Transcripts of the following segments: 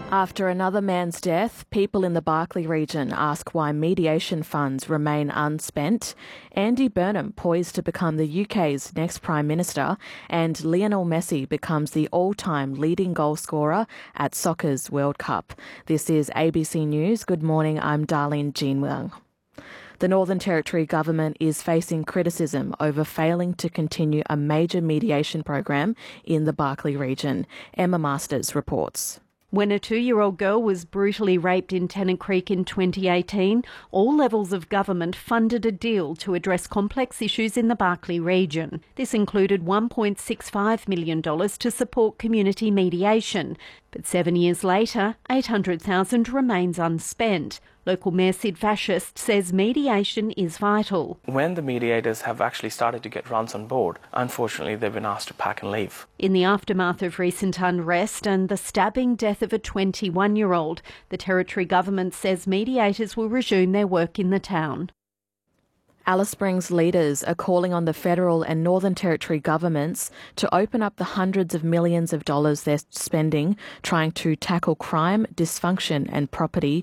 After another man's death, people in the Barkly region ask why mediation funds remain unspent. Andy Burnham poised to become the UK's next Prime Minister, and Lionel Messi becomes the all-time leading goal scorer at soccer's World Cup. This is ABC News. Good morning, I'm Darlene Jean-Wang. The Northern Territory government is facing criticism over failing to continue a major mediation program in the Barkly region. Emma Masters reports. When a 2-year-old girl was brutally raped in Tennant Creek in 2018, all levels of government funded a deal to address complex issues in the Barkly region. This included $1.65 million to support community mediation. But 7 years later, $800,000 remains unspent. Local Mayor Sid Fascist says mediation is vital. When the mediators have actually started to get runs on board, unfortunately they've been asked to pack and leave. In the aftermath of recent unrest and the stabbing death of a 21-year-old, the Territory government says mediators will resume their work in the town. Alice Springs leaders are calling on the federal and Northern Territory governments to open up the hundreds of millions of dollars they're spending trying to tackle crime, dysfunction and poverty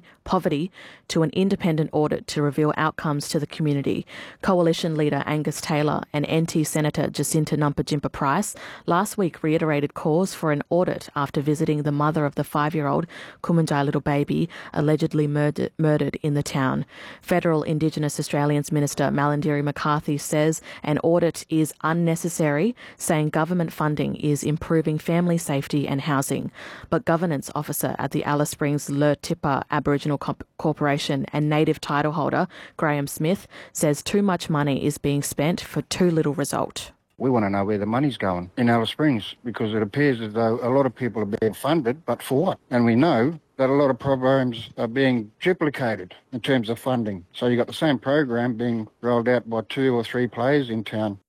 to an independent audit to reveal outcomes to the community. Coalition leader Angus Taylor and NT Senator Jacinta Nampijinpa Price last week reiterated calls for an audit after visiting the mother of the 5-year-old Kumanjai little baby allegedly murdered in the town. Federal Indigenous Australians Minister Malarndirri McCarthy says an audit is unnecessary, saying government funding is improving family safety and housing. But governance officer at the Alice Springs Lertipa Aboriginal Corporation and native title holder Graham Smith says too much money is being spent for too little result. We want to know where the money's going in Alice Springs, because it appears as though a lot of people are being funded, but for what? And we know that a lot of programs are being duplicated in terms of funding. So you've got the same program being rolled out by 2 or 3 players in town.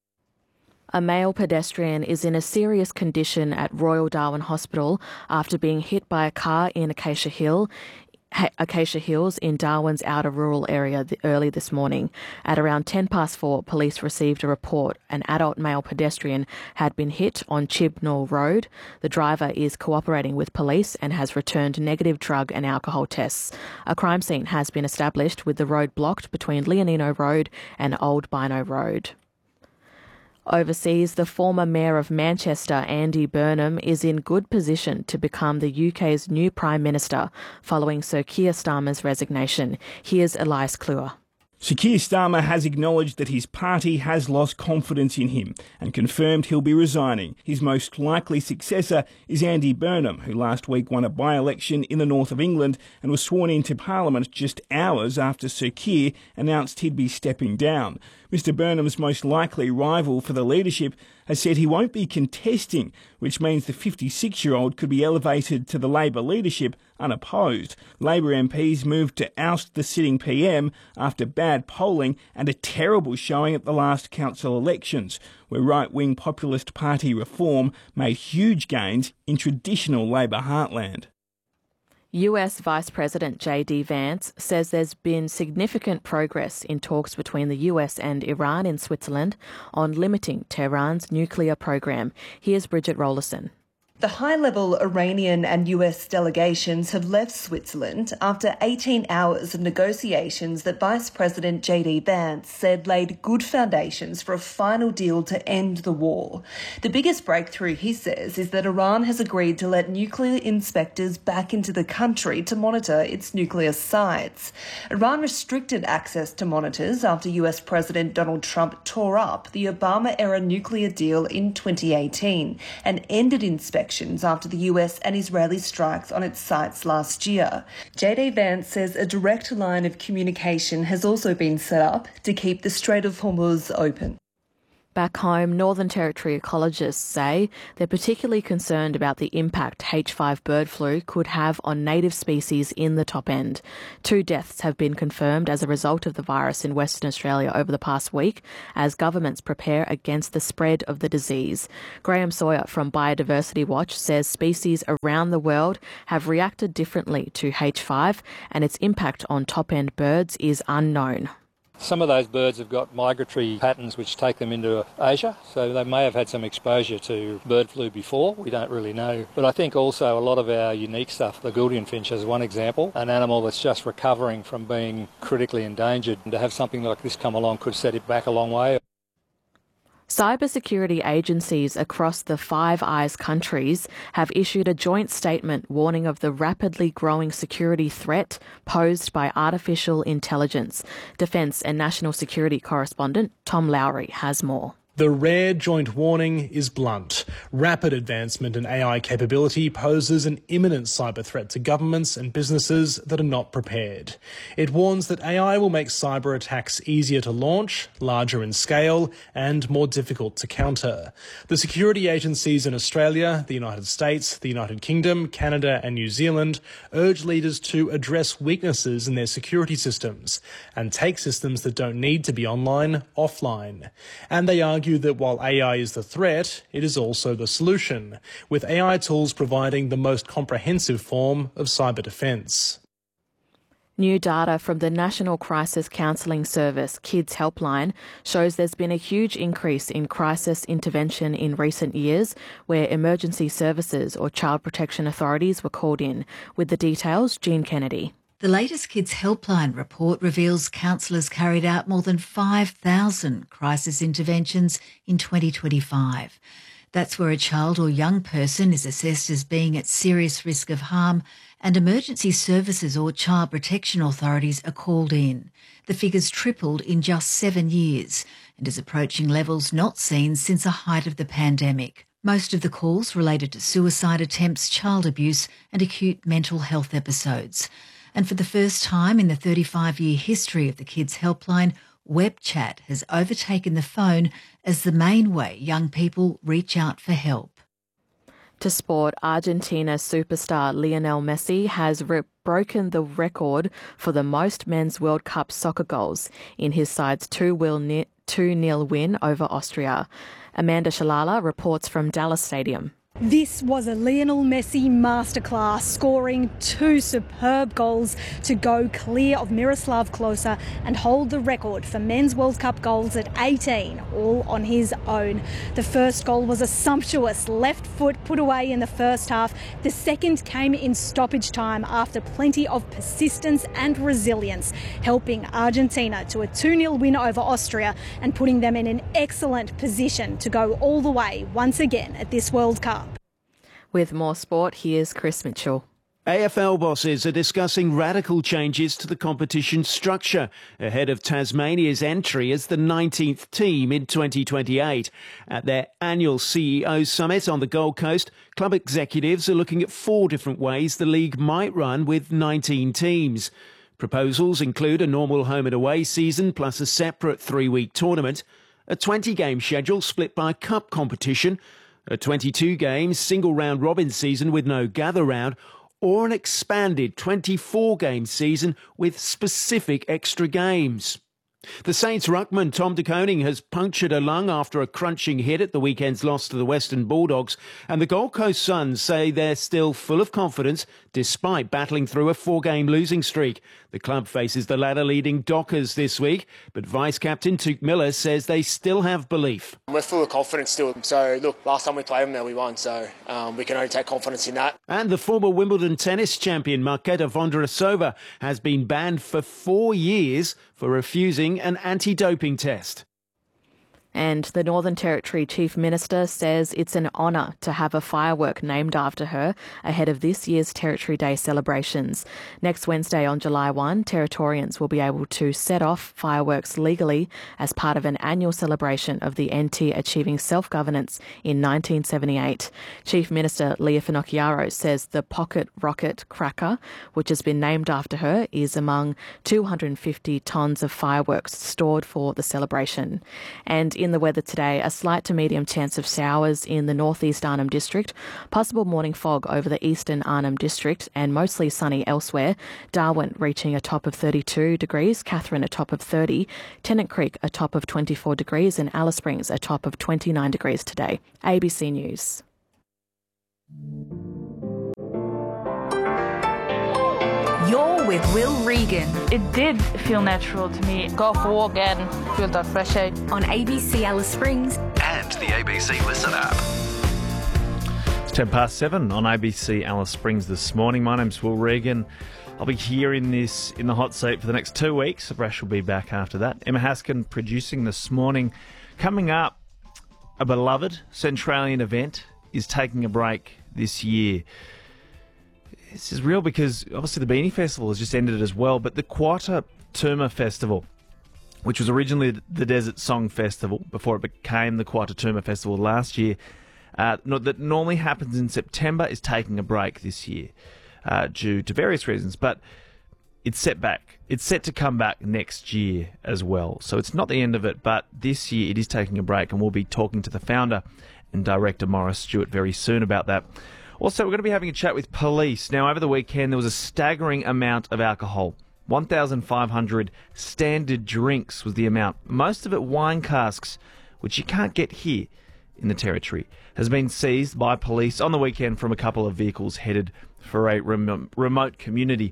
A male pedestrian is in a serious condition at Royal Darwin Hospital after being hit by a car in Acacia Hills in Darwin's outer rural area early this morning. At around 4:10, police received a report an adult male pedestrian had been hit on Chibnall Road. The driver is cooperating with police and has returned negative drug and alcohol tests. A crime scene has been established with the road blocked between Leonino Road and Old Bino Road. Overseas, the former Mayor of Manchester, Andy Burnham, is in good position to become the UK's new Prime Minister following Sir Keir Starmer's resignation. Here's Elias Kluwer. Sir Keir Starmer has acknowledged that his party has lost confidence in him and confirmed he'll be resigning. His most likely successor is Andy Burnham, who last week won a by-election in the north of England and was sworn into Parliament just hours after Sir Keir announced he'd be stepping down. Mr Burnham's most likely rival for the leadership has said he won't be contesting, which means the 56-year-old could be elevated to the Labor leadership unopposed. Labor MPs moved to oust the sitting PM after bad polling and a terrible showing at the last council elections, where right-wing populist party Reform made huge gains in traditional Labor heartland. US Vice President J.D. Vance says there's been significant progress in talks between the US and Iran in Switzerland on limiting Tehran's nuclear program. Here's Bridget Rollerson. The high-level Iranian and US delegations have left Switzerland after 18 hours of negotiations that Vice President J.D. Vance said laid good foundations for a final deal to end the war. The biggest breakthrough, he says, is that Iran has agreed to let nuclear inspectors back into the country to monitor its nuclear sites. Iran restricted access to monitors after US President Donald Trump tore up the Obama-era nuclear deal in 2018 and ended inspections after the US and Israeli strikes on its sites last year. J.D. Vance says a direct line of communication has also been set up to keep the Strait of Hormuz open. Back home, Northern Territory ecologists say they're particularly concerned about the impact H5 bird flu could have on native species in the top end. 2 deaths have been confirmed as a result of the virus in Western Australia over the past week as governments prepare against the spread of the disease. Graham Sawyer from Biodiversity Watch says species around the world have reacted differently to H5 and its impact on top end birds is unknown. Some of those birds have got migratory patterns which take them into Asia, so they may have had some exposure to bird flu before. We don't really know. But I think also a lot of our unique stuff, the Gouldian finch is one example, an animal that's just recovering from being critically endangered, and to have something like this come along could set it back a long way. Cybersecurity agencies across the Five Eyes countries have issued a joint statement warning of the rapidly growing security threat posed by artificial intelligence. Defence and national security correspondent Tom Lowry has more. The rare joint warning is blunt. Rapid advancement in AI capability poses an imminent cyber threat to governments and businesses that are not prepared. It warns that AI will make cyber attacks easier to launch, larger in scale, and more difficult to counter. The security agencies in Australia, the United States, the United Kingdom, Canada, and New Zealand urge leaders to address weaknesses in their security systems and take systems that don't need to be online offline. And they argue that while AI is the threat, it is also the solution, with AI tools providing the most comprehensive form of cyber defence. New data from the National Crisis Counselling Service Kids Helpline shows there's been a huge increase in crisis intervention in recent years, where emergency services or child protection authorities were called in. With the details, Jean Kennedy. The latest Kids Helpline report reveals counsellors carried out more than 5,000 crisis interventions in 2025. That's where a child or young person is assessed as being at serious risk of harm, and emergency services or child protection authorities are called in. The figures tripled in just 7 years and is approaching levels not seen since the height of the pandemic. Most of the calls related to suicide attempts, child abuse and acute mental health episodes. And for the first time in the 35-year history of the Kids Helpline, web chat has overtaken the phone as the main way young people reach out for help. To sport, Argentina superstar Lionel Messi has broken the record for the most men's World Cup soccer goals in his side's 2-0 win over Austria. Amanda Shalala reports from Dallas Stadium. This was a Lionel Messi masterclass, scoring 2 superb goals to go clear of Miroslav Klose and hold the record for men's World Cup goals at 18, all on his own. The first goal was a sumptuous left foot put away in the first half. The second came in stoppage time after plenty of persistence and resilience, helping Argentina to a 2-0 win over Austria and putting them in an excellent position to go all the way once again at this World Cup. With more sport, here's Chris Mitchell. AFL bosses are discussing radical changes to the competition structure ahead of Tasmania's entry as the 19th team in 2028. At their annual CEO Summit on the Gold Coast, club executives are looking at 4 different ways the league might run with 19 teams. Proposals include a normal home and away season plus a separate 3-week tournament, a 20-game schedule split by cup competition, a 22-game single-round robin season with no gather round, or an expanded 24-game season with specific extra games. The Saints ruckman Tom De Koning has punctured a lung after a crunching hit at the weekend's loss to the Western Bulldogs, and the Gold Coast Suns say they're still full of confidence despite battling through a 4-game losing streak. The club faces the ladder-leading Dockers this week, but Vice-Captain Tuke Miller says they still have belief. We're full of confidence still. So, look, last time we played them there, we won, so we can only take confidence in that. And the former Wimbledon tennis champion Marketa Vondrasova has been banned for 4 years for refusing an anti-doping test. And the Northern Territory Chief Minister says it's an honour to have a firework named after her ahead of this year's Territory Day celebrations. Next Wednesday on July 1, Territorians will be able to set off fireworks legally as part of an annual celebration of the NT achieving self-governance in 1978. Chief Minister Leah Finocchiaro says the pocket rocket cracker, which has been named after her, is among 250 tonnes of fireworks stored for the celebration. And in the weather today, a slight to medium chance of showers in the northeast Arnhem District, possible morning fog over the eastern Arnhem District and mostly sunny elsewhere. Darwin reaching a top of 32 degrees, Katherine a top of 30, Tennant Creek a top of 24 degrees and Alice Springs a top of 29 degrees today. ABC News. Your with Will Regan. It did feel natural to me. Go for a walk and feel that fresh air. On ABC Alice Springs and the ABC Listen app. It's 7:10 on ABC Alice Springs this morning. My name's Will Regan. I'll be here in the hot seat for the next 2 weeks. Brash will be back after that. Emma Haskin producing this morning. Coming up, a beloved Centralian event is taking a break this year. This is real because obviously the Beanie Festival has just ended as well, but the Quatta Turma Festival, which was originally the Desert Song Festival before it became the Quatta Turma Festival last year, that normally happens in September, is taking a break this year due to various reasons, but it's set back. It's set to come back next year as well. So it's not the end of it, but this year it is taking a break, and we'll be talking to the founder and director, Morris Stewart, very soon about that. Also, we're going to be having a chat with police. Now, over the weekend, there was a staggering amount of alcohol. 1,500 standard drinks was the amount. Most of it wine casks, which you can't get here in the Territory, has been seized by police on the weekend from a couple of vehicles headed for a remote community.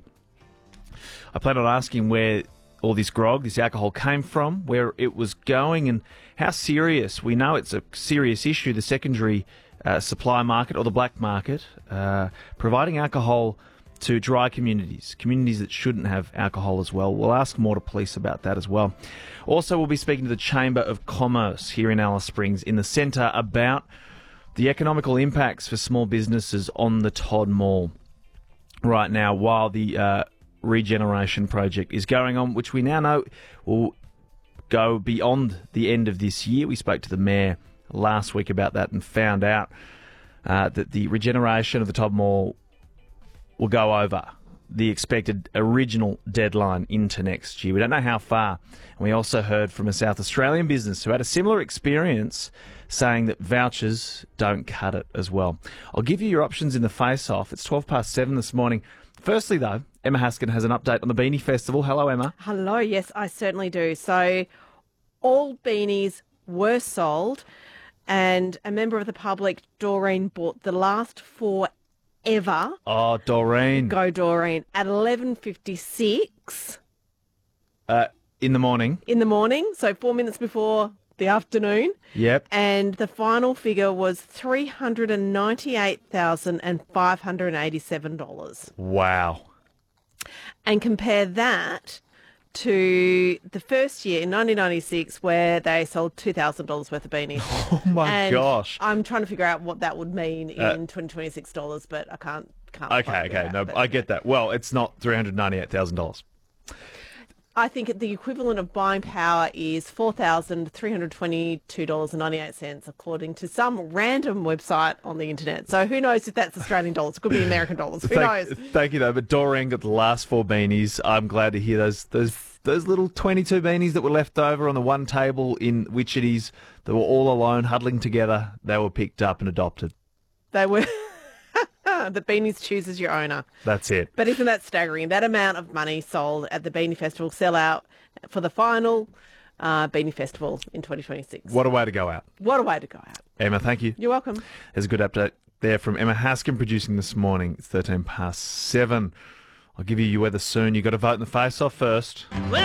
I plan on asking where all this grog, this alcohol came from, where it was going, and how serious. We know it's a serious issue, the secondary supply market or the black market, providing alcohol to dry communities that shouldn't have alcohol as well. We'll ask more to police about that as well. Also, we'll be speaking to the Chamber of Commerce here in Alice Springs in the centre about the economical impacts for small businesses on the Todd Mall right now while the regeneration project is going on, which we now know will go beyond the end of this year. We spoke to the Mayor last week about that and found out that the regeneration of the Todd Mall will go over the expected original deadline into next year. We don't know how far. And we also heard from a South Australian business who had a similar experience, saying that vouchers don't cut it as well. I'll give you your options in the face-off. It's 7:12 this morning. Firstly, though, Emma Haskin has an update on the Beanie Festival. Hello, Emma. Hello, yes, I certainly do. So all beanies were sold, and a member of the public, Doreen, bought the last 4 ever. Oh, Doreen. Go, Doreen. At 11:56. In the morning. In the morning, so 4 minutes before the afternoon. Yep. And the final figure was $398,587. Wow. And compare that to the first year in 1996 where they sold $2,000 worth of beanies. Oh my gosh. I'm trying to figure out what that would mean in 2026 dollars, but I can't Okay. No, I get that. Well, it's not $398,000. I think the equivalent of buying power is $4,322.98, according to some random website on the internet. So who knows if that's Australian dollars? It could be American dollars. Who knows? Thank you, though. But Doreen got the last 4 beanies. I'm glad to hear those little 22 beanies that were left over on the one table in Witchetties that were all alone, huddling together. They were picked up and adopted. They were. The beanies chooses your owner. That's it. But isn't that staggering? That amount of money sold at the Beanie Festival sell out for the final Beanie Festival in 2026. What a way to go out. What a way to go out. Emma, thank you. You're welcome. There's a good update there from Emma Haskin producing this morning. It's 7:13. I'll give you your weather soon. You've got to vote in the face-off first. Well,